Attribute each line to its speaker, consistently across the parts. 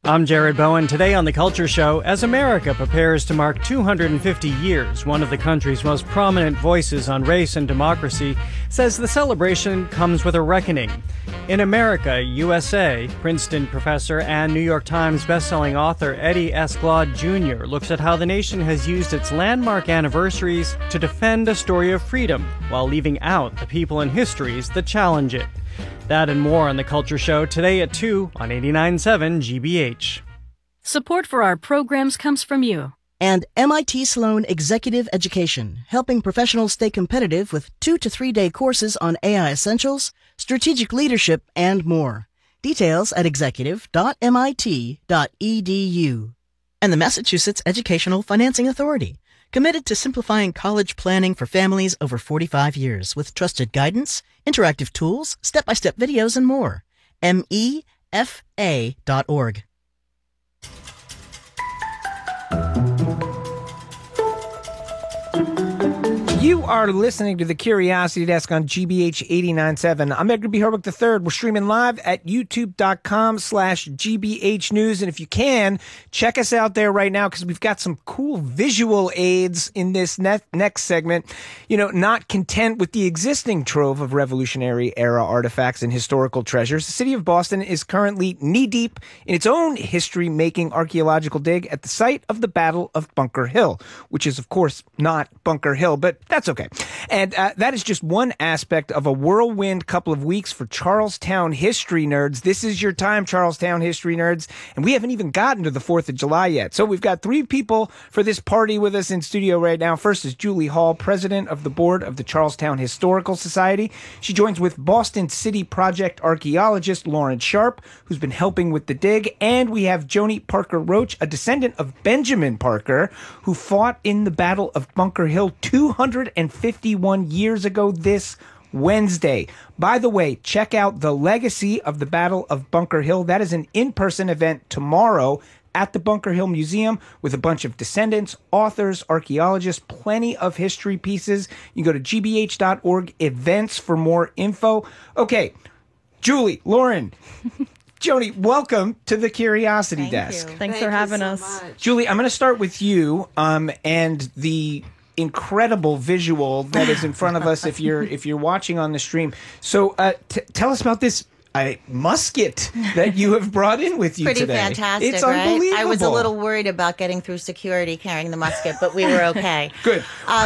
Speaker 1: I'm Jared Bowen. Today on The Culture Show, as America prepares to mark 250 years, one of the country's most prominent voices on race and democracy says the celebration comes with a reckoning. In America, USA, Princeton professor and New York Times bestselling author Eddie S. Glaude Jr. looks at how the nation has used its landmark anniversaries to defend a story of freedom while leaving out the people and histories that challenge it. That and more on The Culture Show today at 2 on 89.7 GBH.
Speaker 2: Support for our programs comes from you.
Speaker 3: And MIT Sloan Executive Education, helping professionals stay competitive with 2 to 3 day courses on AI essentials, strategic leadership, and more. Details at executive.mit.edu. And the Massachusetts Educational Financing Authority, committed to simplifying college planning for families over 45 years with trusted guidance, interactive tools, step-by-step videos, and more. MEFA.org.
Speaker 4: You are listening to the Curiosity Desk on GBH 89.7. I'm Edgar B. Herwick III. We're streaming live at youtube.com/GBH News. And if you can, check us out there right now because we've got some cool visual aids in this next segment. You know, not content with the existing trove of Revolutionary era artifacts and historical treasures, the city of Boston is currently knee-deep in its own history-making archaeological dig at the site of the Battle of Bunker Hill, which is, of course, not Bunker Hill, but that's okay. And that is just one aspect of a whirlwind couple of weeks for Charlestown history nerds. This is your time, Charlestown history nerds. And we haven't even gotten to the 4th of July yet. So we've got 3 people for this party with us in studio right now. First is Julie Hall, president of the board of the Charlestown Historical Society. She joins with Boston City Project archaeologist Lawrence Sharp, who's been helping with the dig. And we have Joni Parker Roach, a descendant of Benjamin Parker, who fought in the Battle of Bunker Hill 251 years ago this Wednesday. By the way, check out The Legacy of the Battle of Bunker Hill. That is an in-person event tomorrow at the Bunker Hill Museum with a bunch of descendants, authors, archaeologists, plenty of history pieces. You can go to gbh.org events for more info. Okay, Julie, Lauren, Joni, welcome to the Curiosity Desk.
Speaker 5: Thanks for having us.
Speaker 4: Much. Julie, I'm going to start with you and the incredible visual that is in front of us if you're watching on the stream. So tell us about this musket that you have brought in with you
Speaker 5: today.
Speaker 4: Pretty
Speaker 5: fantastic,
Speaker 4: it's
Speaker 5: right?
Speaker 4: Unbelievable.
Speaker 5: I was a little worried about getting through security carrying the musket, but we were okay.
Speaker 4: Good.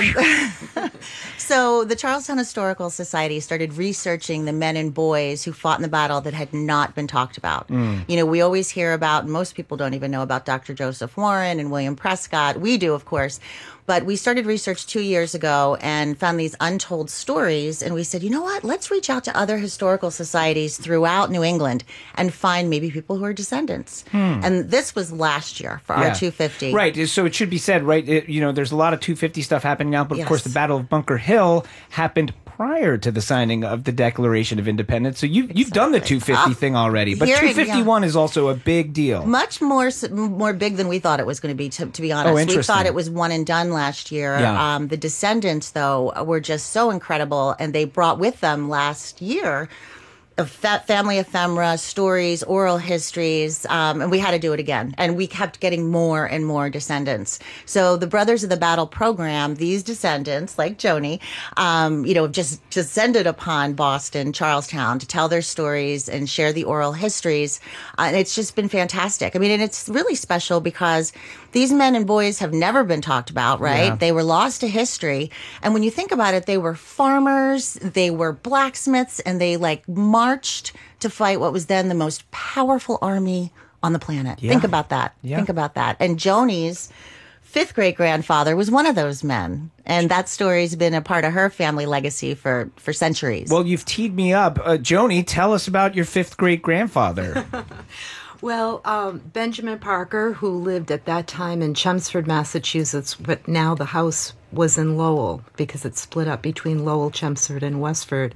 Speaker 5: So the Charlestown Historical Society started researching the men and boys who fought in the battle that had not been talked about. You know, we always hear about, most people don't even know about Dr. Joseph Warren and William Prescott. We do, of course. But we started research 2 years ago and found these untold stories. And we said, you know what? Let's reach out to other historical societies throughout New England and find maybe people who are descendants. And this was last year for our 250.
Speaker 4: Right. So it should be said, right? There's a lot of 250 stuff happening now. But of course, the Battle of Bunker Hill happened prior to the signing of the Declaration of Independence. So you've done the 250 thing already. But 251 is also a big deal.
Speaker 5: Much more big than we thought it was going to be, to be honest.
Speaker 4: Oh, interesting.
Speaker 5: We thought it was one and done last year. The descendants, though, were just so incredible, and they brought with them last year family ephemera, stories, oral histories, and we had to do it again. And we kept getting more and more descendants. So the Brothers of the Battle program, these descendants, like Joni, just descended upon Boston, Charlestown to tell their stories and share the oral histories. And it's just been fantastic. I mean, and it's really special because these men and boys have never been talked about, right? Yeah. They were lost to history. And when you think about it, they were farmers, they were blacksmiths, and they marched to fight what was then the most powerful army on the planet. Yeah. Think about that. Yeah. Think about that. And Joni's 5th great-grandfather was one of those men. And that story's been a part of her family legacy for centuries.
Speaker 4: Well, you've teed me up. Joni, tell us about your 5th great-grandfather.
Speaker 6: Well, Benjamin Parker, who lived at that time in Chelmsford, Massachusetts, but now the house was in Lowell because it split up between Lowell, Chelmsford, and Westford.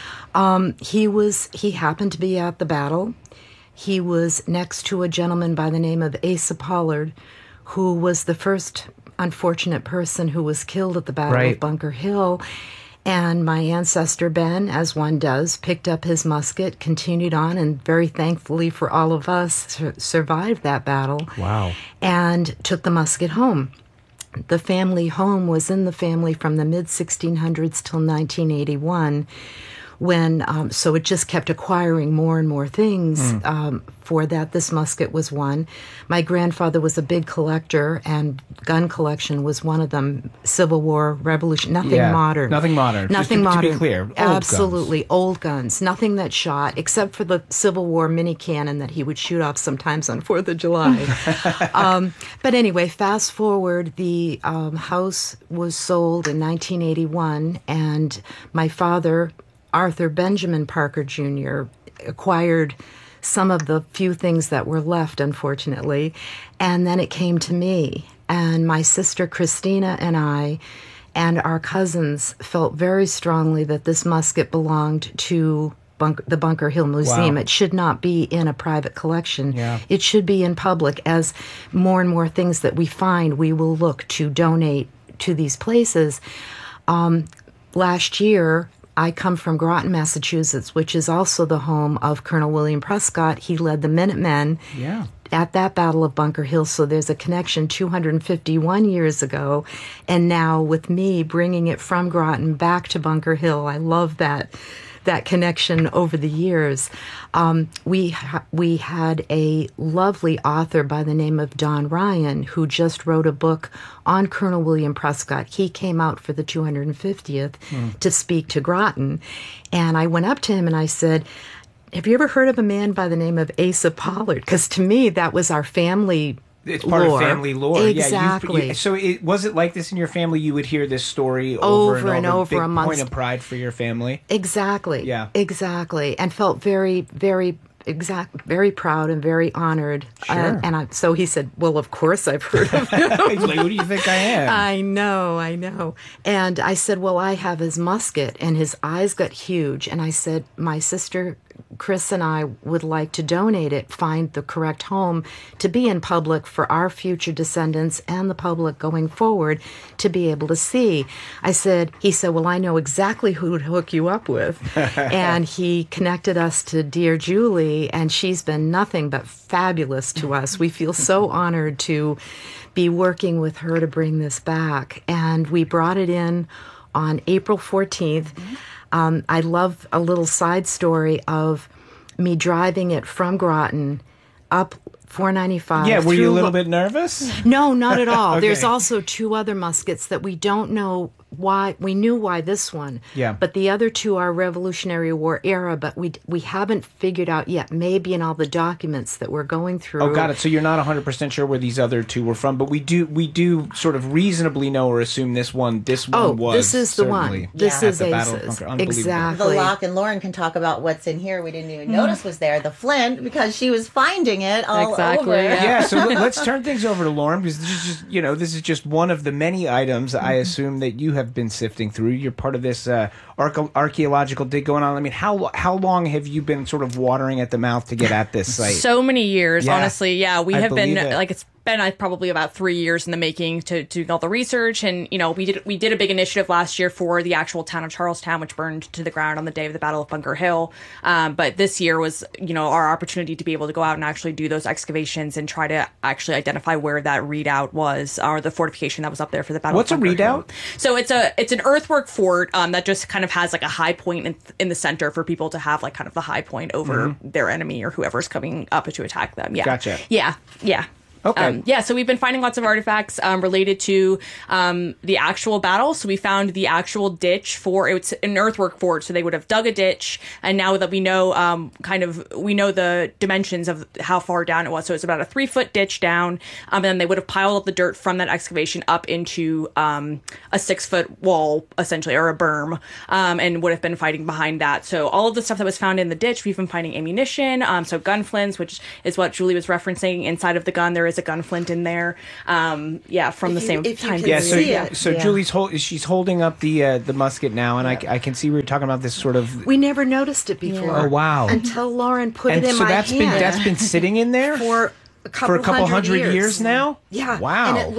Speaker 6: He happened to be at the battle. He was next to a gentleman by the name of Asa Pollard, who was the first unfortunate person who was killed at the Battle of Bunker Hill. And my ancestor Ben, as one does, picked up his musket, continued on, and very thankfully for all of us, survived that battle.
Speaker 4: Wow.
Speaker 6: And took the musket home. The family home was in the family from the mid-1600s till 1981, when so it just kept acquiring more and more things. For that, this musket was one. My grandfather was a big collector, and gun collection was one of them. Civil War, Revolution, nothing modern.
Speaker 4: Nothing modern.
Speaker 6: Nothing
Speaker 4: just to,
Speaker 6: modern.
Speaker 4: To be clear, old
Speaker 6: absolutely
Speaker 4: guns.
Speaker 6: Old guns. Nothing that shot, except for the Civil War mini cannon that he would shoot off sometimes on 4th of July. But anyway, fast forward, the house was sold in 1981, and my father, Arthur Benjamin Parker Jr., acquired some of the few things that were left, unfortunately. And then it came to me. And my sister Christina and I and our cousins felt very strongly that this musket belonged to the Bunker Hill Museum.
Speaker 4: Wow.
Speaker 6: It should not be in a private collection.
Speaker 4: Yeah.
Speaker 6: It should be in public. As more and more things that we find, we will look to donate to these places. Last year, I come from Groton, Massachusetts, which is also the home of Colonel William Prescott. He led the Minutemen at that Battle of Bunker Hill. So there's a connection 251 years ago. And now with me bringing it from Groton back to Bunker Hill, I love that connection over the years. We had a lovely author by the name of Don Ryan who just wrote a book on Colonel William Prescott. He came out for the 250th to speak to Groton. And I went up to him and I said, have you ever heard of a man by the name of Asa Pollard? Because to me, that was our family
Speaker 4: It's part
Speaker 6: lore.
Speaker 4: of family lore.
Speaker 6: Exactly.
Speaker 4: Yeah, so was it like this in your family? You would hear this story over and over. Big
Speaker 6: amongst,
Speaker 4: point of pride for your family.
Speaker 6: Exactly.
Speaker 4: Yeah.
Speaker 6: Exactly. And felt very, very very proud and very honored.
Speaker 4: Sure.
Speaker 6: So he said, well, of course I've heard of him.
Speaker 4: He's like, who do you think I am?
Speaker 6: I know. And I said, well, I have his musket. And his eyes got huge. And I said, my sister Chris and I would like to donate it, find the correct home to be in public for our future descendants and the public going forward to be able to see. He said, well, I know exactly who to hook you up with. And he connected us to dear Julie, and she's been nothing but fabulous to us. We feel so honored to be working with her to bring this back. And we brought it in on April 14th. I love a little side story of me driving it from Groton up 495.
Speaker 4: Yeah, were you a little bit nervous?
Speaker 6: No, not at all.
Speaker 4: Okay.
Speaker 6: There's also two other muskets that we don't know why. We knew why this one.
Speaker 4: Yeah.
Speaker 6: But the other two are Revolutionary War era, but we haven't figured out yet, maybe in all the documents that we're going through.
Speaker 4: Oh, got it. So you're not 100% sure where these other two were from, but we do sort of reasonably know or assume this one was.
Speaker 6: This is the one. This is
Speaker 4: the Battle of
Speaker 6: Ace's.
Speaker 4: Bunker. Unbelievable.
Speaker 6: Exactly.
Speaker 5: The lock, and Lauren can talk about what's in here. We didn't even notice was there. The flint, because she was finding it all over.
Speaker 4: Yeah, so let's turn things over to Lauren, because this is just one of the many items I assume that you have been sifting through. You're part of this archaeological dig going on. I mean, how long have you been sort of watering at the mouth to get at this site?
Speaker 7: So many years, honestly. Yeah, we have been
Speaker 4: it's
Speaker 7: been probably about 3 years in the making to do all the research. And, we did a big initiative last year for the actual town of Charlestown, which burned to the ground on the day of the Battle of Bunker Hill. But this year was, our opportunity to be able to go out and actually do those excavations and try to actually identify where that redoubt was, or the fortification that was up there for the Battle
Speaker 4: What's
Speaker 7: of Bunker Hill.
Speaker 4: What's a redoubt?
Speaker 7: So it's an earthwork fort that just kind of has like a high point in the center for people to have like kind of the high point over their enemy or whoever's coming up to attack them. Yeah.
Speaker 4: Gotcha.
Speaker 7: Yeah. Okay. So we've been finding lots of artifacts related to the actual battle. So we found the actual ditch it's an earthwork fort. So they would have dug a ditch, and now that we know we know the dimensions of how far down it was. So it's about a 3-foot ditch down, and then they would have piled up the dirt from that excavation up into a 6-foot wall, essentially, or a berm, and would have been fighting behind that. So all of the stuff that was found in the ditch, we've been finding ammunition, so gun flints, which is what Julie was referencing. Inside of the gun, there is a gun flint in there, from the same time.
Speaker 5: Yeah,
Speaker 4: so Julie's she's holding up the musket now, and I can see we were talking about this sort of.
Speaker 6: We never noticed it before.
Speaker 4: Oh wow!
Speaker 6: Until Lauren put it in
Speaker 4: so
Speaker 6: my hand.
Speaker 4: That's been sitting in there
Speaker 6: for a couple
Speaker 4: hundred
Speaker 6: years
Speaker 4: now.
Speaker 6: Yeah.
Speaker 4: Wow.
Speaker 6: And it looks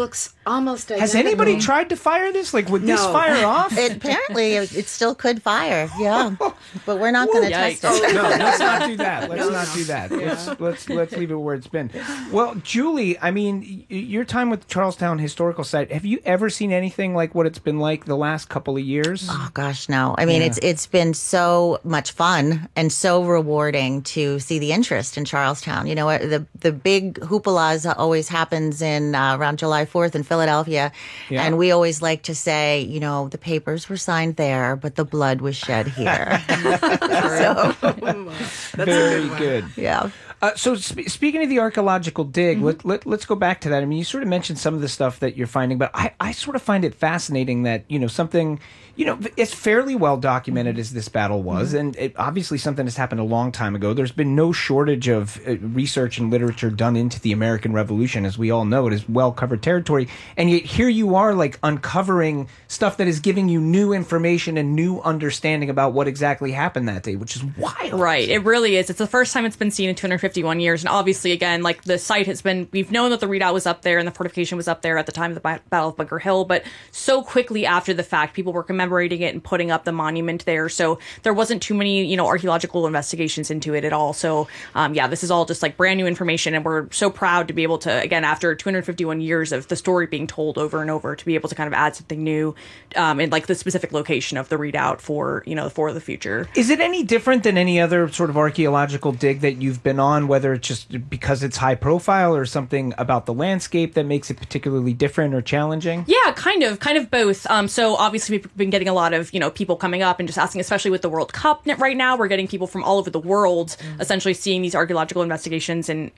Speaker 6: Almost
Speaker 4: Has anybody tried to fire this? Like, would this fire off?
Speaker 5: Apparently, it still could fire. Yeah, but we're not going to test it.
Speaker 4: No, let's not do that. Let's not do that. Yeah. Let's leave it where it's been. Well, Julie, I mean, your time with the Charlestown Historical Site, have you ever seen anything like what it's been like the last couple of years?
Speaker 5: Oh gosh, no. I mean, it's been so much fun and so rewarding to see the interest in Charlestown. You know, the big hoopla always happens in around July 4th in Philadelphia, and we always like to say, you know, the papers were signed there, but the blood was shed here. So,
Speaker 4: very good.
Speaker 5: Yeah.
Speaker 4: So speaking of the archaeological dig, let's go back to that. I mean, you sort of mentioned some of the stuff that you're finding, but I sort of find it fascinating that, you know, something, you know, it's fairly well documented as this battle was, and obviously something has happened a long time ago. There's been no shortage of research and literature done into the American Revolution. As we all know, it is well-covered territory, and yet here you are, like, uncovering stuff that is giving you new information and new understanding about what exactly happened that day, which is wild.
Speaker 7: Right, it really is. It's the first time it's been seen in 251 years, and obviously, again, like, the site has been, we've known that the redoubt was up there and the fortification was up there at the time of the Battle of Bunker Hill, but so quickly after the fact, people were commemorating it and putting up the monument there. So there wasn't too many, you know, archaeological investigations into it at all. So, this is all just like brand new information. And we're so proud to be able to, again, after 251 years of the story being told over and over, to be able to kind of add something new in like the specific location of the redoubt for, you know, for the future.
Speaker 4: Is it any different than any other sort of archaeological dig that you've been on, whether it's just because it's high profile or something about the landscape that makes it particularly different or challenging?
Speaker 7: Yeah, kind of both. So obviously we've been getting a lot of, you know, people coming up and just asking, especially with the World Cup right now, we're getting people from all over the world essentially seeing these archaeological investigations and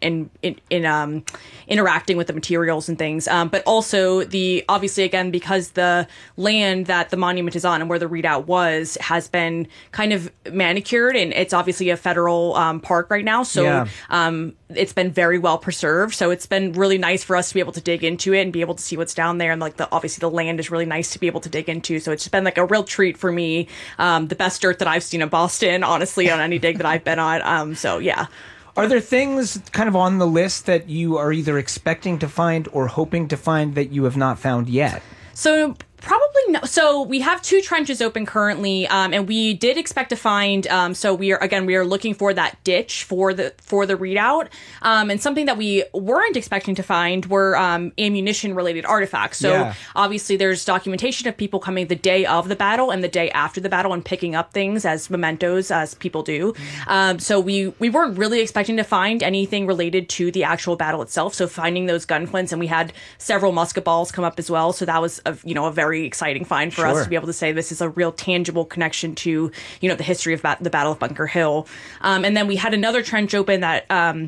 Speaker 7: interacting with the materials and things. But also obviously, again, because the land that the monument is on and where the redoubt was has been kind of manicured, and it's obviously a federal park right now. So it's been very well preserved. So it's been really nice for us to be able to dig into it and be able to see what's down there. And like obviously the land is really nice to be able to dig into. So it's been like a real treat for me. The best dirt that I've seen in Boston, honestly, on any dig that I've been on. So yeah.
Speaker 4: Are there things kind of on the list that you are either expecting to find or hoping to find that you have not found yet?
Speaker 7: So probably no. So we have 2 trenches open currently, and we did expect to find. So we are looking for that ditch for the redoubt, and something that we weren't expecting to find were ammunition related artifacts. So obviously there's documentation of people coming the day of the battle and the day after the battle and picking up things as mementos, as people do. So we weren't really expecting to find anything related to the actual battle itself. So finding those gun flints, and we had several musket balls come up as well. So that was a very exciting find for us to be able to say this is a real tangible connection to, you know, the history of the Battle of Bunker Hill. And then we had another trench open that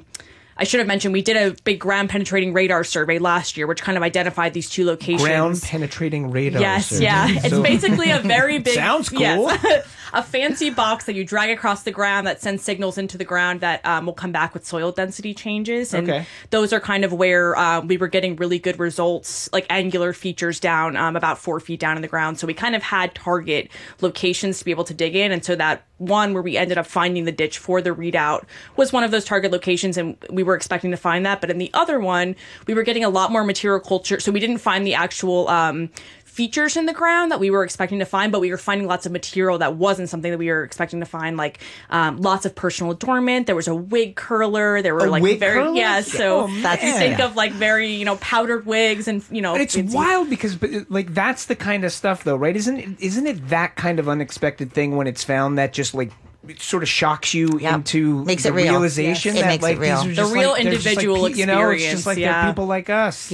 Speaker 7: I should have mentioned. We did a big ground penetrating radar survey last year, which kind of identified these 2 locations.
Speaker 4: Ground penetrating radar survey.
Speaker 7: It's basically a very big...
Speaker 4: Sounds cool.
Speaker 7: Yes, a fancy box that you drag across the ground that sends signals into the ground that will come back with soil density changes. And those are kind of where we were getting really good results, like angular features down about 4 feet down in the ground. So we kind of had target locations to be able to dig in. And so that one where we ended up finding the ditch for the redoubt was one of those target locations, and we were expecting to find that. But in the other one, we were getting a lot more material culture. So we didn't find the actual features in the ground that we were expecting to find, but we were finding lots of material that wasn't something that we were expecting to find, like lots of personal adornment. There was a wig curler. There were like very so that's you think of like very, you know, powdered wigs, and you know,
Speaker 4: it's wild because like that's the kind of stuff though, right? Isn't it that kind of unexpected thing when it's found that just like it sort of shocks you into
Speaker 5: makes
Speaker 4: the
Speaker 5: it real.
Speaker 4: Realization that
Speaker 5: makes
Speaker 4: like
Speaker 5: it real.
Speaker 4: these are just
Speaker 7: the real
Speaker 4: like,
Speaker 7: individual
Speaker 4: experience. You know, it's just like they're people like us.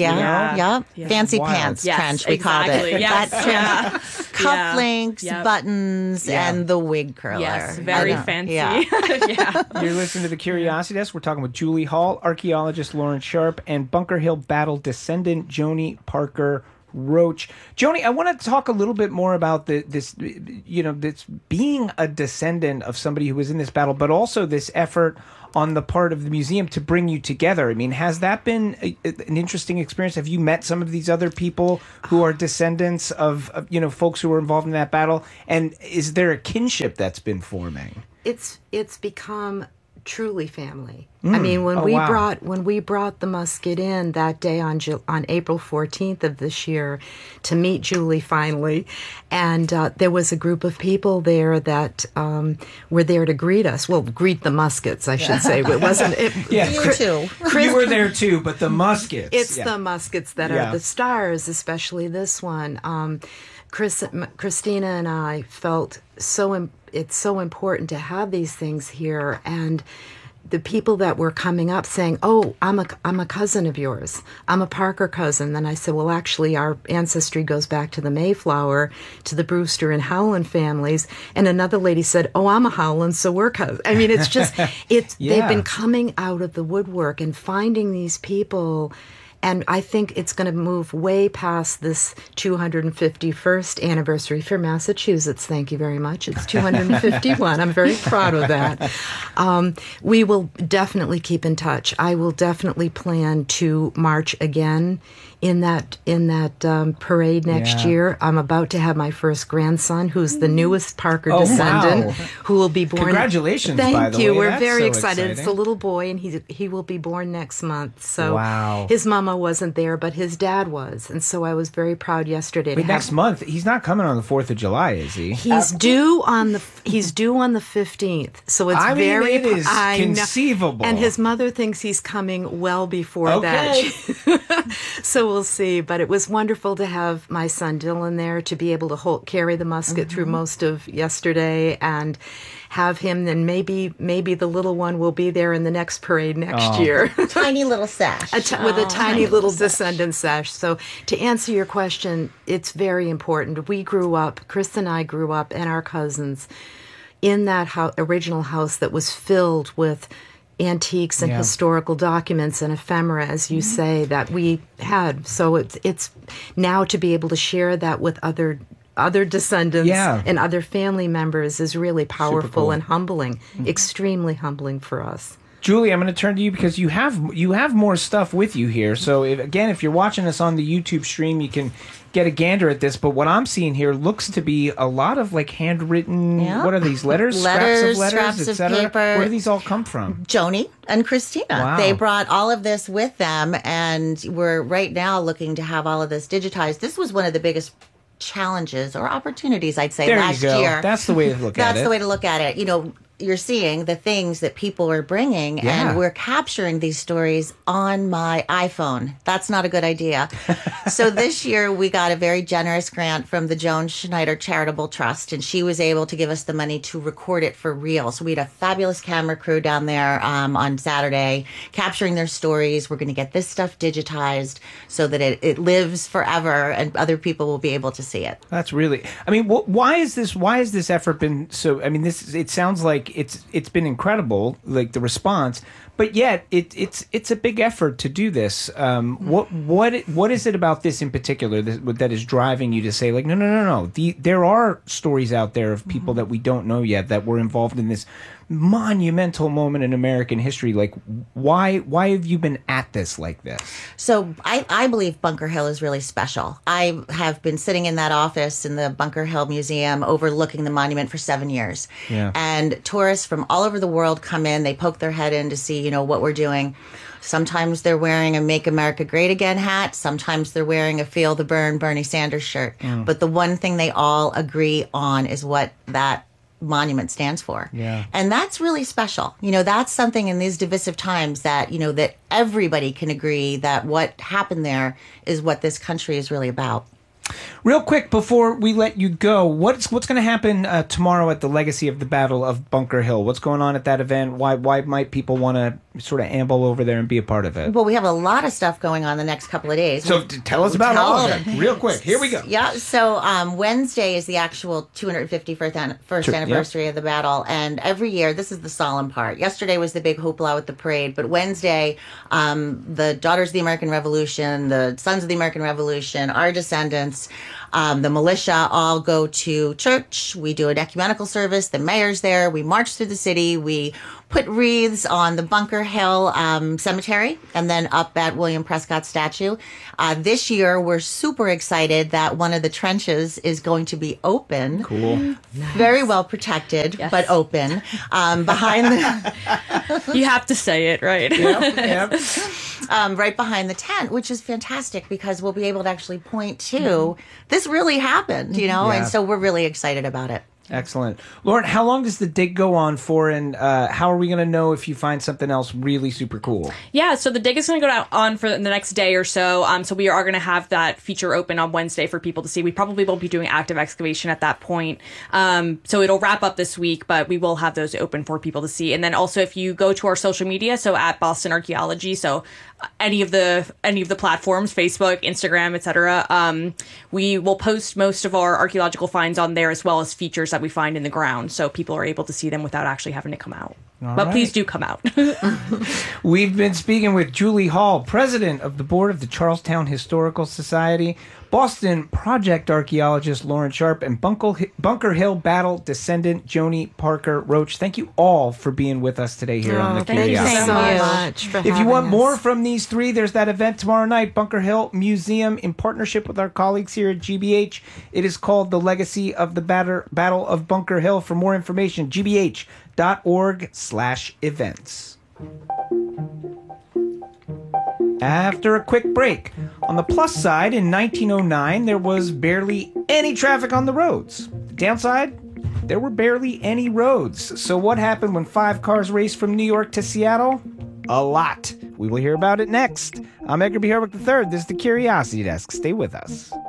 Speaker 5: Fancy pants trench, we called it.
Speaker 7: Yes.
Speaker 5: Cufflinks, buttons, and the wig curler.
Speaker 7: Yes, very fancy.
Speaker 4: You're listening to The Curiosity Desk. We're talking with Julie Hall, archaeologist Lauren Sharp, and Bunker Hill battle descendant Joni Parker Roach. Joni, I want to talk a little bit more about this being a descendant of somebody who was in this battle, but also this effort on the part of the museum to bring you together. I mean, has that been an interesting experience? Have you met some of these other people who are descendants of folks who were involved in that battle? And is there a kinship that's been forming?
Speaker 6: It's become truly family. I mean, when we brought the musket in that day on April 14th of this year to meet Julie finally, and there was a group of people there that were there to greet us. Well, greet the muskets, I should say. It wasn't.
Speaker 5: You too.
Speaker 4: You were there too, but the muskets.
Speaker 6: It's the muskets that are the stars, especially this one. Christina and I felt it's so important to have these things here, and the people that were coming up saying, "Oh, I'm a cousin of yours. I'm a Parker cousin." Then I said, "Well, actually, our ancestry goes back to the Mayflower, to the Brewster and Howland families." And another lady said, "Oh, I'm a Howland, so we're cousins." I mean, it's just they've been coming out of the woodwork and finding these people. And I think it's going to move way past this 251st anniversary for Massachusetts. Thank you very much. It's 251. I'm very proud of that. We will definitely keep in touch. I will definitely plan to march again in that parade next year. I'm about to have my first grandson, who's the newest Parker descendant, who will be born.
Speaker 4: Congratulations!
Speaker 6: Thank
Speaker 4: by the
Speaker 6: you.
Speaker 4: way.
Speaker 6: We're
Speaker 4: That's
Speaker 6: very
Speaker 4: so
Speaker 6: excited.
Speaker 4: exciting.
Speaker 6: It's a little boy, and he will be born next month. So his mama wasn't there, but his dad was, and so I was very proud yesterday.
Speaker 4: Next month, he's not coming on the 4th of July, is he?
Speaker 6: He's due on the 15th. So it's
Speaker 4: it is conceivable.
Speaker 6: And his mother thinks he's coming well before that. So we'll see. But it was wonderful to have my son Dylan there to be able to carry the musket through most of yesterday and have him. Then maybe the little one will be there in the next parade next year.
Speaker 5: Tiny little sash.
Speaker 6: With a tiny little descendant sash. So to answer your question, it's very important. Chris and I grew up, and our cousins, in that original house that was filled with antiques and historical documents and ephemera, as you say, that we had. So it's now to be able to share that with other descendants and other family members is really powerful and humbling, extremely humbling for us.
Speaker 4: Julie, I'm going to turn to you because you have more stuff with you here. So if you're watching us on the YouTube stream, you can get a gander at this. But what I'm seeing here looks to be a lot of like handwritten. What are these letters?
Speaker 5: Scraps of paper.
Speaker 4: Where do these all come from?
Speaker 5: Joni and Christina.
Speaker 4: Wow.
Speaker 5: They brought all of this with them, and we're right now looking to have all of this digitized. This was one of the biggest challenges or opportunities, I'd say, last year.
Speaker 4: That's the way to look at it.
Speaker 5: That's the way to look at it. You know, you're seeing the things that people are bringing, and we're capturing these stories on my iPhone. That's not a good idea. So this year we got a very generous grant from the Joan Schneider Charitable Trust, and she was able to give us the money to record it for real. So we had a fabulous camera crew down there on Saturday capturing their stories. We're going to get this stuff digitized so that it lives forever and other people will be able to see it.
Speaker 4: That's really, I mean, why has this effort been so, I mean, it sounds like it's been incredible, like the response, but yet it's a big effort to do this. What is it about this in particular that is driving you to say, like, no, there are stories out there of people that we don't know yet that were involved in this monumental moment in American history? Like, why have you been at this like this?
Speaker 5: So I believe Bunker Hill is really special. I have been sitting in that office in the Bunker Hill Museum overlooking the monument for 7 years. Yeah. And tourists from all over the world come in, they poke their head in to see, you know, what we're doing. Sometimes they're wearing a Make America Great Again hat. Sometimes they're wearing a Feel the Burn Bernie Sanders shirt. But the one thing they all agree on is what that monument stands for. Yeah. And that's really special. You know, that's something in these divisive times that, you know, that everybody can agree that what happened there is what this country is really about.
Speaker 4: Real quick before we let you go, what's going to happen tomorrow at the Legacy of the Battle of Bunker Hill? What's going on at that event? Why might people want to sort of amble over there and be a part of it?
Speaker 5: Well, we have a lot of stuff going on the next couple of days.
Speaker 4: So tell us about all of it. Real quick. Here we go.
Speaker 5: Yeah. So Wednesday is the actual 251st anniversary of the battle. And every year, this is the solemn part. Yesterday was the big hoopla with the parade. But Wednesday, the Daughters of the American Revolution, the Sons of the American Revolution, our descendants, kids, the militia all go to church. We do an ecumenical service. The mayor's there. We march through the city. We put wreaths on the Bunker Hill Cemetery and then up at William Prescott's statue. This year, we're super excited that one of the trenches is going to be open.
Speaker 4: Cool.
Speaker 5: Nice. Very well protected, but open. Behind the...
Speaker 7: You have to say it, right?
Speaker 4: Yep.
Speaker 5: Right behind the tent, which is fantastic because we'll be able to actually point to this really happened, and so we're really excited about it.
Speaker 4: Excellent. Lauren, how long does the dig go on for, and how are we going to know if you find something else really super cool?
Speaker 7: Yeah, so the dig is going to go on for the next day or so. So we are going to have that feature open on Wednesday for people to see. We probably won't be doing active excavation at that point. So it'll wrap up this week, but we will have those open for people to see. And then also if you go to our social media, so at Boston Archaeology, so any of the platforms, Facebook, Instagram, etc. We will post most of our archaeological finds on there as well as features that we find in the ground, so people are able to see them without actually having to come out. But please do come out.
Speaker 4: We've been speaking with Julie Hall, president of the board of the Charlestown Historical Society, Boston project archaeologist Lauren Sharp, and Bunker Hill battle descendant Joni Parker Roach. Thank you all for being with us today here on The Curiosity.
Speaker 6: Thank you so much for having
Speaker 4: If you want
Speaker 6: us.
Speaker 4: more from these three, there's that event tomorrow night, Bunker Hill Museum, in partnership with our colleagues here at GBH. It is called The Legacy of the Battle of Bunker Hill. For more information, gbh.org/events. After a quick break, on the plus side, in 1909, there was barely any traffic on the roads. The downside, there were barely any roads. So what happened when 5 cars raced from New York to Seattle? A lot. We will hear about it next. I'm Edgar B. Herwick III. This is The Curiosity Desk. Stay with us.